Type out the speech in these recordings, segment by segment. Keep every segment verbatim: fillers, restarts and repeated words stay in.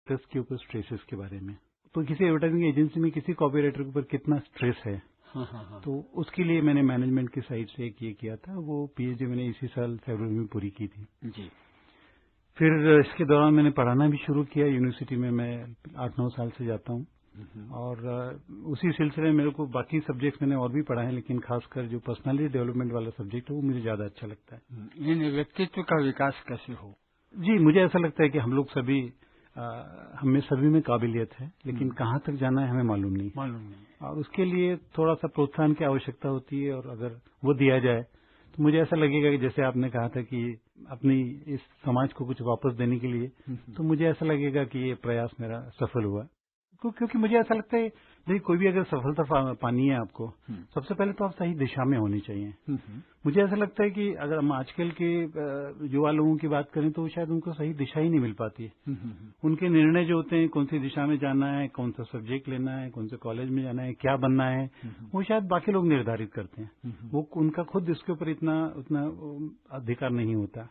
Actors के ऊपर stresses के बारे में। तो किसी एडवर्टाइजिंग एजेंसी में किसी कॉपीराइटर के ऊपर कितना स्ट्रेस है, हाँ, हाँ, हाँ। तो उसके लिए मैंने मैनेजमेंट की साइड से एक ये किया था। वो पीएचडी मैंने इसी साल फरवरी में पूरी की थी जी। फिर इसके दौरान मैंने पढ़ाना भी शुरू किया। यूनिवर्सिटी में मैं आठ नौ साल से जाता हूँ और उसी सिलसिले में मेरे को बाकी सब्जेक्ट्स मैंने और भी पढ़ा है, लेकिन खासकर जो पर्सनालिटी डेवलपमेंट वाला सब्जेक्ट है वो मुझे ज्यादा अच्छा लगता है। यानी व्यक्तित्व का विकास कैसे हो? जी, मुझे ऐसा लगता है कि हम लोग सभी आ, हमें सभी में काबिलियत है, लेकिन कहाँ तक जाना है हमें मालूम नहीं मालूम नहीं और उसके लिए थोड़ा सा प्रोत्साहन की आवश्यकता होती है। और अगर वो दिया जाए तो मुझे ऐसा लगेगा कि जैसे आपने कहा था कि अपनी इस समाज को कुछ वापस देने के लिए, तो मुझे ऐसा लगेगा कि ये प्रयास मेरा सफल हुआ। क्योंकि मुझे ऐसा लगता है देखिए, कोई भी अगर सफलता पानी है आपको, सबसे पहले तो आप सही दिशा में होनी चाहिए। मुझे ऐसा लगता है कि अगर हम आजकल के युवा लोगों की बात करें तो शायद उनको सही दिशा ही नहीं मिल पाती है। उनके निर्णय जो होते हैं, कौन सी दिशा में जाना है, कौन सा सब्जेक्ट लेना है, कौन से कॉलेज में जाना है, क्या बनना है, वो शायद बाकी लोग निर्धारित करते हैं। वो उनका खुद इसके ऊपर इतना उतना अधिकार नहीं होता।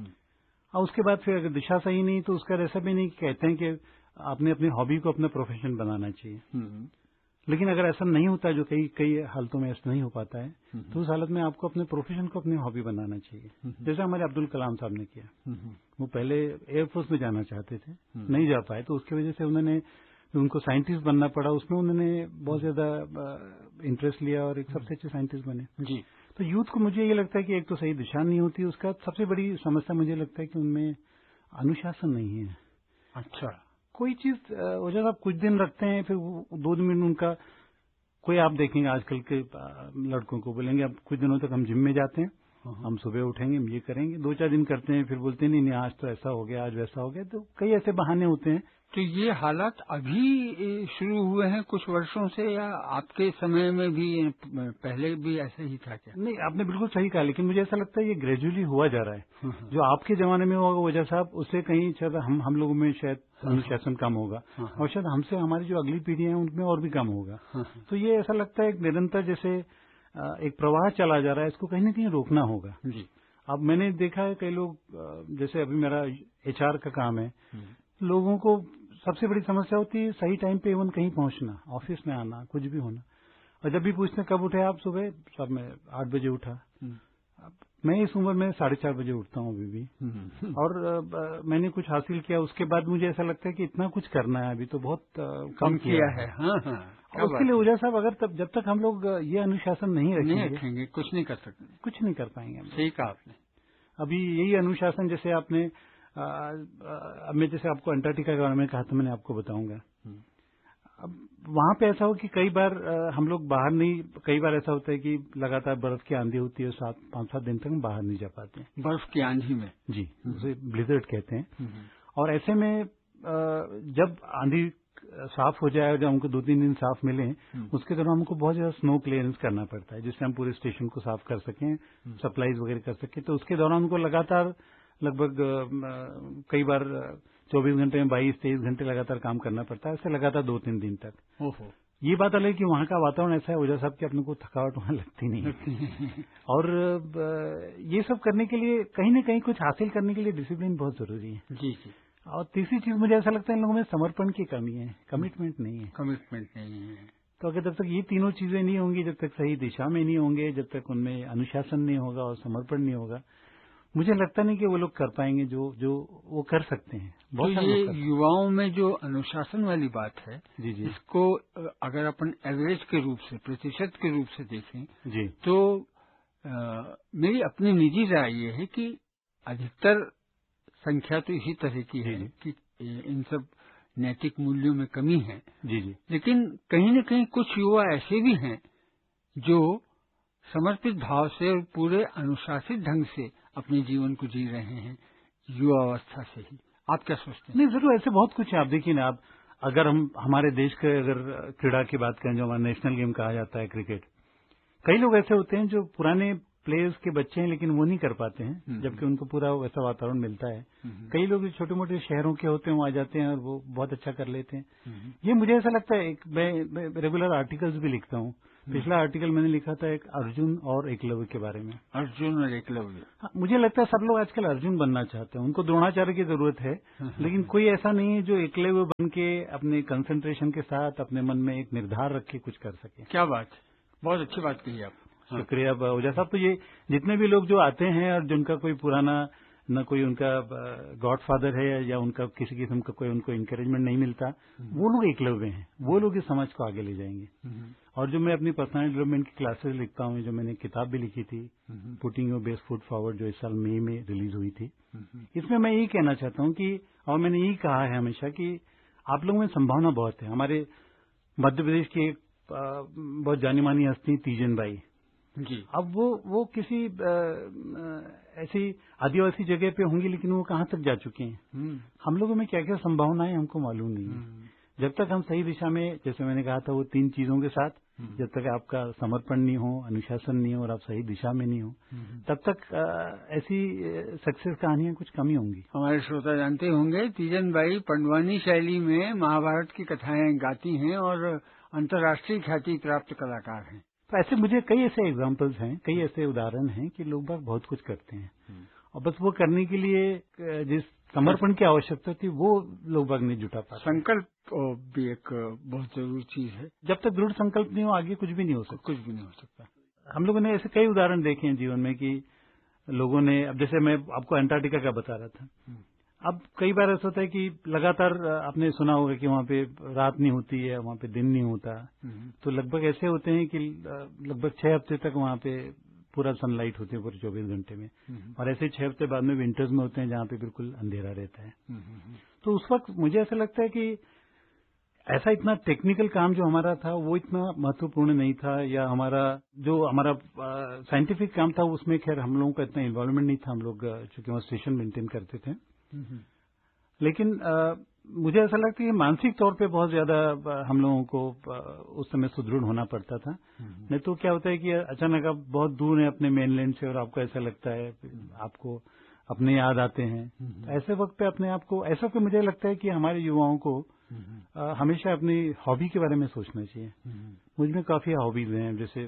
और उसके बाद फिर अगर दिशा सही नहीं तो उसका ऐसा भी नहीं कहते हैं कि आपने अपनी हॉबी को अपना प्रोफेशन बनाना चाहिए। लेकिन अगर ऐसा नहीं होता, जो कई कई हालतों में ऐसा नहीं हो पाता है, तो उस हालत में आपको अपने प्रोफेशन को अपनी हॉबी बनाना चाहिए। जैसे हमारे अब्दुल कलाम साहब ने किया। वो पहले एयरफोर्स में जाना चाहते थे, नहीं जा पाए, तो उसकी वजह से उन्होंने उनको साइंटिस्ट बनना पड़ा। उसमें उन्होंने बहुत ज्यादा इंटरेस्ट लिया और एक सबसे अच्छे साइंटिस्ट बने। जी। तो यूथ को मुझे ये लगता है कि एक तो सही दिशा नहीं होती, उसका सबसे बड़ी समस्या मुझे लगता है कि उनमें अनुशासन नहीं है। अच्छा। कोई चीज वजह आप कुछ दिन रखते हैं, फिर दो दिन में उनका कोई, आप देखेंगे आजकल के लड़कों को बोलेंगे अब कुछ दिनों तक हम जिम में जाते हैं, हम सुबह उठेंगे, हम ये करेंगे, दो चार दिन करते हैं, फिर बोलते हैं नहीं नहीं आज तो ऐसा हो गया, आज वैसा हो गया। तो कई ऐसे बहाने होते हैं। तो ये हालात अभी शुरू हुए हैं कुछ वर्षों से, या आपके समय में भी पहले भी ऐसा ही था क्या? नहीं, आपने बिल्कुल सही कहा, लेकिन मुझे ऐसा लगता है ये ग्रेजुअली हुआ जा रहा है। जो आपके जमाने में होगा वजह साहब, उससे कहीं शायद हम हम लोगों में शायद अनुशासन कम होगा और शायद हमसे हमारी जो अगली पीढ़ी है उनमें और भी कम होगा। तो ये ऐसा लगता है निरंतर जैसे एक प्रवाह चला जा रहा है, इसको कहीं न कहीं रोकना होगा। जी। अब मैंने देखा है कई लोग, जैसे अभी मेरा एचआर का काम है, लोगों को सबसे बड़ी समस्या होती है सही टाइम पे इवन कहीं पहुंचना, ऑफिस में आना, कुछ भी होना। और जब भी पूछते कब उठे आप सुबह, सब मैं आठ बजे उठा। अब मैं इस उम्र में साढ़े चार बजे उठता हूँ अभी भी। और आ, मैंने कुछ हासिल किया, उसके बाद मुझे ऐसा लगता है कि इतना कुछ करना है, अभी तो बहुत आ, कम किया है। हाँ, हाँ, और उसके लिए वजह साहब, अगर तब जब तक हम लोग ये अनुशासन नहीं रखेंगे, नहीं रखेंगे कुछ नहीं कर सकते, कुछ नहीं कर पाएंगे। सही कहा आपने। अभी यही अनुशासन, जैसे आपने अब मैं जैसे आपको अंटार्कटिका के बारे में कहा था, मैंने आपको बताऊंगा। अब वहां पे ऐसा हो कि कई बार आ, हम लोग बाहर नहीं, कई बार ऐसा होता है कि लगातार बर्फ की आंधी होती है, सात पांच सात दिन तक हम बाहर नहीं जा पाते हैं। बर्फ की आंधी में? जी, उसे ब्लिजर्ड कहते हैं। और ऐसे में आ, जब आंधी साफ हो जाए और जब हमको दो तीन दिन साफ मिले, उसके दौरान हमको बहुत ज्यादा स्नो क्लियरेंस करना पड़ता है, जिससे हम पूरे स्टेशन को साफ कर सकें, सप्लाईज वगैरह कर सकें। तो उसके दौरान हमको लगातार लगभग कई बार चौबीस घंटे में बाईस तेईस घंटे लगातार काम करना पड़ता है, ऐसे लगातार दो तीन दिन तक। ओहो। ये बात अलग है कि वहाँ का वातावरण ऐसा है वजह साहब कि अपने को थकावट वहाँ लगती नहीं है। और ये सब करने के लिए, कहीं न कहीं कुछ हासिल करने के लिए डिसिप्लिन बहुत जरूरी है। जी जी। और तीसरी चीज मुझे ऐसा लगता है इन लोगों में समर्पण की कमी है, कमिटमेंट नहीं है। कमिटमेंट नहीं है। तो अगर जब तक ये तीनों चीजें नहीं होंगी, जब तक सही दिशा में नहीं होंगे, जब तक उनमें अनुशासन नहीं होगा और समर्पण नहीं होगा, मुझे लगता नहीं कि वो लोग कर पाएंगे जो जो वो कर सकते हैं। तो ये युवाओं में जो अनुशासन वाली बात है, जी जी, इसको अगर अपन एवरेज के रूप से, प्रतिशत के रूप से देखें जी, तो आ, मेरी अपनी निजी राय ये है कि अधिकतर संख्या तो इसी तरह की है कि इन सब नैतिक मूल्यों में कमी है। जी जी। लेकिन कहीं न कहीं कुछ युवा ऐसे भी हैं जो समर्पित भाव से और पूरे अनुशासित ढंग से अपने जीवन को जी रहे हैं, युवावस्था से ही। आप क्या सोचते हैं? नहीं, जरूर ऐसे बहुत कुछ है। आप देखिए ना, आप अगर हम हमारे देश के अगर क्रीड़ा की बात करें, जो हमारा नेशनल गेम कहा जाता है क्रिकेट, कई लोग ऐसे होते हैं जो पुराने प्लेयर्स के बच्चे हैं लेकिन वो नहीं कर पाते हैं, जबकि उनको पूरा वैसा वातावरण मिलता है। कई लोग छोटे मोटे शहरों के होते हैं, वो आ जाते हैं और वो बहुत अच्छा कर लेते हैं। ये मुझे ऐसा लगता है, एक मैं रेगुलर आर्टिकल्स भी लिखता हूँ। पिछला आर्टिकल मैंने लिखा था एक अर्जुन और एकलव्य के बारे में। अर्जुन और एकलव्य, हाँ, मुझे लगता है सब लोग आजकल अर्जुन बनना चाहते हैं, उनको द्रोणाचार्य की जरूरत है, लेकिन कोई ऐसा नहीं है जो एकलव्य बन के अपने कंसंट्रेशन के साथ अपने मन में एक निर्धार रख के कुछ कर सके। क्या बात, बहुत अच्छी बात कही आप। हाँ। शुक्रिया ओझा साहब। तो ये जितने भी लोग जो आते हैं और जिनका कोई पुराना न कोई उनका गॉडफादर है या उनका किसी किस्म का कोई उनको इंकरेजमेंट नहीं मिलता, वो लोग एकलव्य हैं, वो लोग इस समाज को आगे ले जाएंगे। और जो मैं अपनी पर्सनल डेवलपमेंट की क्लासेस लिखता हूँ, जो मैंने किताब भी लिखी थी putting your best foot forward, जो इस साल मई में रिलीज हुई थी, इसमें मैं यही कहना चाहता हूँ कि, और मैंने यही कहा है हमेशा कि आप लोगों में संभावना बहुत है। हमारे मध्य प्रदेश की एक बहुत जानी मानी हस्ती तीजन बाई जी, अब वो वो किसी आ, आ, ऐसी आदिवासी जगह पे होंगी, लेकिन वो कहाँ तक जा चुके हैं। हम लोगों में क्या क्या संभावनाएं हमको मालूम नहीं है। जब तक हम सही दिशा में, जैसे मैंने कहा था वो तीन चीजों के साथ, जब तक आपका समर्पण नहीं हो, अनुशासन नहीं हो और आप सही दिशा में नहीं हो, तब तक आ, ऐसी सक्सेस कहानियां कुछ कमी होंगी। हमारे श्रोता जानते होंगे तीजन बाई पंडवानी शैली में महाभारत की कथाएं गाती हैं और अंतर्राष्ट्रीय ख्याति प्राप्त कलाकार हैं। तो ऐसे मुझे कई ऐसे एग्जाम्पल्स हैं, कई ऐसे उदाहरण हैं कि लोग बाग बहुत कुछ करते हैं और बस वो करने के लिए जिस समर्पण की आवश्यकता थी वो लोग बाग नहीं जुटा पाते। संकल्प भी एक बहुत जरूरी चीज है। जब तक दृढ़ संकल्प नहीं हो, आगे कुछ भी नहीं हो सकता। कुछ भी नहीं हो सकता। हम लोगों ने ऐसे कई उदाहरण देखे हैं जीवन में कि लोगों ने, अब जैसे मैं आपको अंटार्कटिका का बता रहा था, अब कई बार ऐसा होता है कि लगातार आपने सुना होगा कि वहाँ पे रात नहीं होती है, वहाँ पे दिन नहीं होता, तो लगभग ऐसे होते हैं कि लगभग छह हफ्ते तक वहाँ पे पूरा सनलाइट होती है पूरे चौबीस घंटे में, और ऐसे छह हफ्ते बाद में विंटर्स में होते हैं जहाँ पे बिल्कुल अंधेरा रहता है। तो उस वक्त मुझे ऐसा लगता है कि ऐसा इतना टेक्निकल काम जो हमारा था वो इतना महत्वपूर्ण नहीं था, या हमारा जो हमारा साइंटिफिक काम था उसमें खैर हम लोगों का इतना इन्वॉल्वमेंट नहीं था, हम लोग चूंकि वहाँ स्टेशन मेंटेन करते थे। लेकिन आ, मुझे ऐसा लगता है कि मानसिक तौर पे बहुत ज्यादा हम लोगों को आ, उस समय सुदृढ़ होना पड़ता था। नहीं तो क्या होता है कि अचानक आप बहुत दूर हैं अपने मेनलैंड से और आपको ऐसा लगता है, आपको अपने याद आते हैं, तो ऐसे वक्त पे अपने आप को, ऐसा कि मुझे लगता है कि हमारे युवाओं को आ, हमेशा अपनी हॉबी के बारे में सोचना चाहिए। मुझ में काफी हॉबीज हैं, जैसे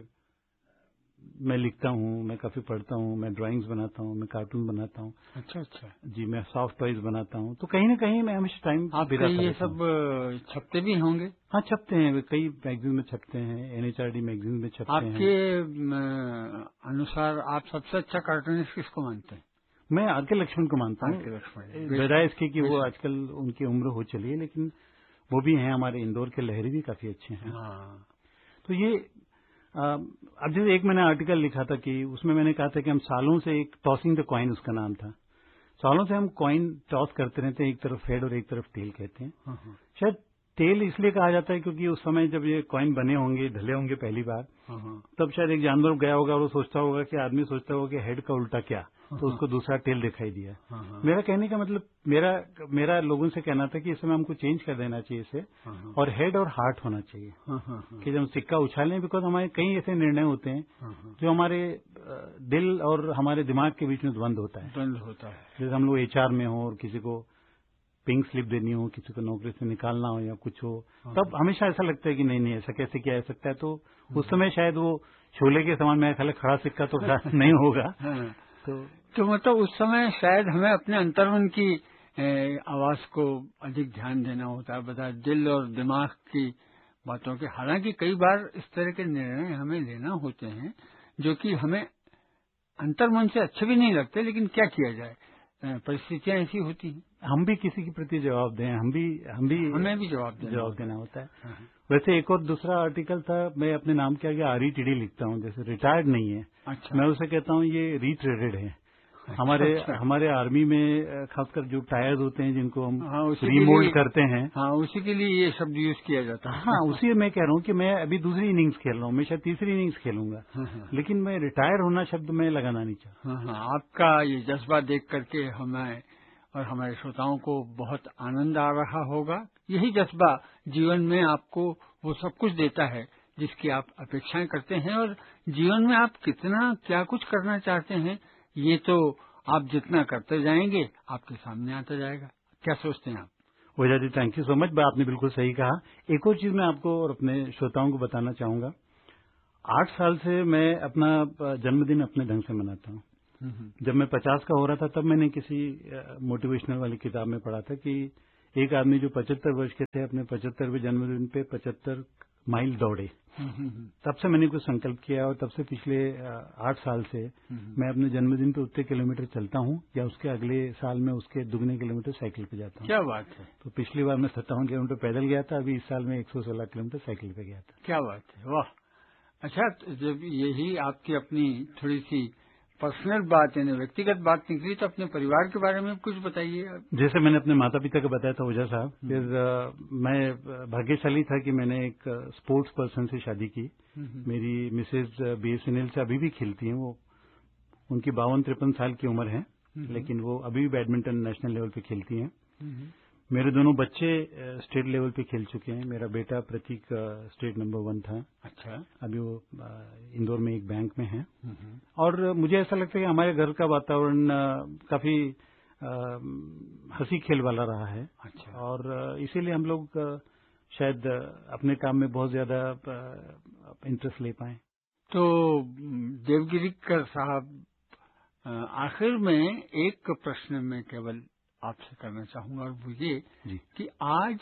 मैं लिखता हूँ, मैं काफी पढ़ता हूँ, मैं ड्राइंग्स बनाता हूँ, मैं कार्टून बनाता हूँ। अच्छा अच्छा जी, मैं सॉफ्ट टॉयज बनाता हूँ। तो कहीं ना कहीं मैं हमेशा टाइम आप ये सब छपते भी होंगे? हाँ, छपते हैं, कई मैगजीन में छपते हैं, एनएचआरडी मैगजीन में छपते हैं। आपके अनुसार आप सबसे अच्छा कार्टूनिस्ट किसको मानते हैं? मैं आर के लक्ष्मण को मानता हूँ, बजाय इसके कि वो आजकल उनकी उम्र हो चली है, लेकिन वो भी हैं। हमारे इंदौर के लहरी भी काफी अच्छे हैं। हाँ। तो ये अब जैसे एक मैंने आर्टिकल लिखा था कि उसमें मैंने कहा था कि हम सालों से एक टॉसिंग द कॉइन, उसका नाम था, सालों से हम कॉइन टॉस करते रहते हैं, एक तरफ हेड और एक तरफ टेल कहते हैं। शायद टेल इसलिए कहा जाता है क्योंकि उस समय जब ये कॉइन बने होंगे, ढले होंगे पहली बार, तब शायद एक जानवर गया होगा और वो सोचता होगा कि आदमी सोचता होगा कि हेड का उल्टा क्या, तो उसको दूसरा टेल दिखाई दिया। मेरा कहने का मतलब, मेरा मेरा लोगों से कहना था कि इस समय हमको चेंज कर देना चाहिए इसे, और हेड और हार्ट होना चाहिए कि जब हम सिक्का उछालें, बिकॉज हमारे कई ऐसे निर्णय होते हैं जो हमारे दिल और हमारे दिमाग के बीच में द्वंद्व होता है द्वंद्व होता है जैसे हम लोग एचआर में हो और किसी को पिंक स्लिप देनी हो, किसी को नौकरी से निकालना हो या कुछ हो, तब हमेशा ऐसा लगता है कि नहीं नहीं ऐसा कैसे किया जा सकता है। तो उस समय शायद वो शोले के समान मेरा ख्याल खड़ा सिक्का तो नहीं होगा। तो तो मतलब उस समय शायद हमें अपने अंतर्मन की आवाज को अधिक ध्यान देना होता है, बता दिल और दिमाग की बातों के। हालांकि कई बार इस तरह के निर्णय हमें लेना होते हैं जो कि हमें अंतर्मन से अच्छे भी नहीं लगते, लेकिन क्या किया जाए, परिस्थितियां ऐसी होती हैं। हम भी किसी के प्रति जवाब दें, हम भी हम भी हमें भी जवाब देना जवाब देना होता है। वैसे एक और दूसरा आर्टिकल था, मैं अपने नाम के आगे आर ई टी डी लिखता हूँ, जैसे रिटायर्ड नहीं है। अच्छा। मैं उसे कहता हूँ ये रीट्रेडेड है। अच्छा, हमारे अच्छा। हमारे आर्मी में खासकर जो टायर्स होते हैं जिनको हम हाँ, रिमोल्ड करते हैं, हाँ, उसी के लिए ये शब्द यूज किया जाता है। हाँ, उसी मैं कह रहा हूँ कि मैं अभी दूसरी इनिंग्स खेल रहा हूँ, मैं शायद तीसरी इनिंग्स खेलूंगा, लेकिन मैं रिटायर होना शब्द मैं लगाना नहीं चाहता। हाँ, हाँ, आपका ये जज्बा देख करके हमें और हमारे श्रोताओं को बहुत आनंद आ रहा होगा। यही जज्बा जीवन में आपको वो सब कुछ देता है जिसकी आप अपेक्षाएं करते हैं, और जीवन में आप कितना क्या कुछ करना चाहते हैं, ये तो आप जितना करते जाएंगे आपके सामने आता जाएगा। क्या सोचते हैं आप? Ojha ji, thank you so much. आपने बिल्कुल सही कहा। एक और चीज मैं आपको और अपने श्रोताओं को बताना चाहूंगा। आठ साल से मैं अपना जन्मदिन अपने ढंग से मनाता हूँ। जब मैं पचास का हो रहा था तब मैंने किसी मोटिवेशनल वाली किताब में पढ़ा था कि एक आदमी जो पचहत्तर वर्ष के थे अपने पचहत्तरवें जन्मदिन पे पचहत्तर माइल दौड़े। तब से मैंने कुछ संकल्प किया और तब से पिछले आठ साल से मैं अपने जन्मदिन पे उतने किलोमीटर चलता हूँ या उसके अगले साल में उसके दुगने किलोमीटर साइकिल पे जाता हूँ। क्या बात है। तो पिछली बार मैं सत्तावन किलोमीटर पैदल गया था, अभी इस साल में एक सौ सोलह किलोमीटर साइकिल पे गया था। क्या बात है, वाह। अच्छा, जब यही आपकी अपनी थोड़ी सी पर्सनल बात यानी व्यक्तिगत बात निकली तो अपने परिवार के बारे में कुछ बताइए। जैसे मैंने अपने माता पिता को बताया था ओझा साहब, फिर आ, मैं भाग्यशाली था कि मैंने एक स्पोर्ट्स पर्सन से शादी की। मेरी मिसेज बीएसएनएल से अभी भी खेलती हैं। वो उनकी बावन तिरपन साल की उम्र है, लेकिन वो अभी भी बैडमिंटन नेशनल लेवल पे खेलती हैं। मेरे दोनों बच्चे स्टेट लेवल पे खेल चुके हैं। मेरा बेटा प्रतीक स्टेट नंबर वन था। अच्छा। अभी वो इंदौर में एक बैंक में है। और मुझे ऐसा लगता है कि हमारे घर का वातावरण काफी हंसी खेल वाला रहा है। अच्छा। और इसीलिए हम लोग शायद अपने काम में बहुत ज्यादा इंटरेस्ट ले पाए। तो देवगिरीकर साहब, आखिर में एक प्रश्न में केवल आपसे करना चाहूंगा, और वो ये कि आज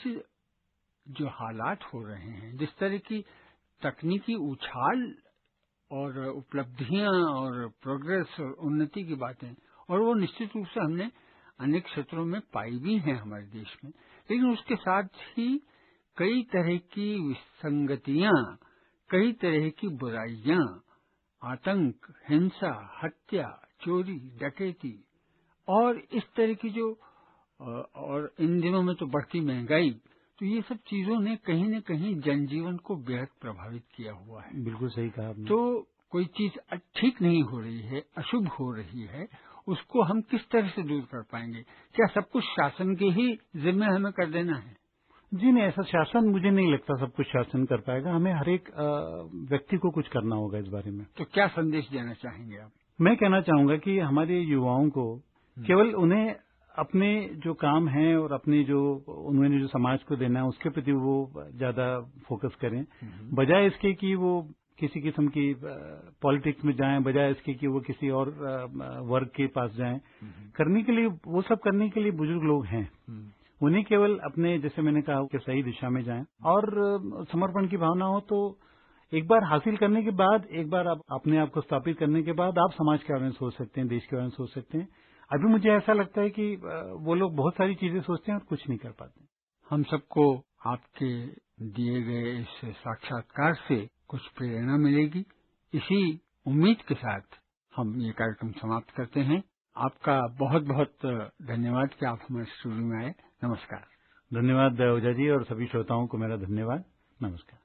जो हालात हो रहे हैं, जिस तरह की तकनीकी उछाल और उपलब्धियां और प्रोग्रेस और उन्नति की बातें, और वो निश्चित रूप से हमने अनेक क्षेत्रों में पाई भी हैं हमारे देश में, लेकिन उसके साथ ही कई तरह की विसंगतियां, कई तरह की बुराइयां, आतंक, हिंसा, हत्या, चोरी, डकैती और इस तरह की जो, और इन दिनों में तो बढ़ती महंगाई, तो ये सब चीजों ने कहीं न कहीं जनजीवन को बेहद प्रभावित किया हुआ है। बिल्कुल सही कहा आपने। तो कोई चीज ठीक नहीं हो रही है, अशुभ हो रही है, उसको हम किस तरह से दूर कर पाएंगे? क्या सब कुछ शासन के ही जिम्मे हमें कर देना है? जी नहीं, ऐसा शासन मुझे नहीं लगता सब कुछ शासन कर पाएगा। हमें हर एक व्यक्ति को कुछ करना होगा इस बारे में। तो क्या संदेश देना चाहेंगे आप? मैं कहना चाहूंगा कि हमारे युवाओं को केवल उन्हें अपने जो काम है और अपने जो उन्होंने जो समाज को देना है उसके प्रति वो ज्यादा फोकस करें, बजाय इसके कि वो किसी किस्म की पॉलिटिक्स में जाएं, बजाय इसके कि वो किसी और वर्ग के पास जाएं। करने के लिए, वो सब करने के लिए बुजुर्ग लोग हैं। उन्हें केवल अपने, जैसे मैंने कहा, कि सही दिशा में जाएं और समर्पण की भावना हो तो एक बार हासिल करने के बाद, एक बार आप अपने आप को स्थापित करने के बाद आप समाज के बारे में सोच सकते हैं, देश के बारे में सोच सकते हैं। अभी मुझे ऐसा लगता है कि वो लोग बहुत सारी चीजें सोचते हैं और कुछ नहीं कर पाते। हम सबको आपके दिए गए इस साक्षात्कार से कुछ प्रेरणा मिलेगी, इसी उम्मीद के साथ हम ये कार्यक्रम समाप्त करते हैं। आपका बहुत बहुत धन्यवाद कि आप हमारे स्टूडियो में आए। नमस्कार। धन्यवाद ओझा जी, और सभी श्रोताओं को मेरा धन्यवाद। नमस्कार।